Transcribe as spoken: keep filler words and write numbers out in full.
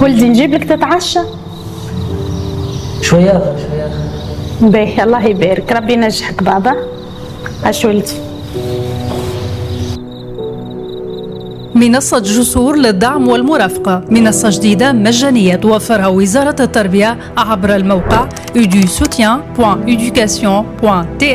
ولدي نجيب لك تتعشى؟ شوية شوية. باهي الله يبارك، ربي ينجحك بابا. عاش ولدي. منصة جسور للدعم والمرافقة، منصة جديدة مجانية توفرها وزارة التربية عبر الموقع edu soutien point education point t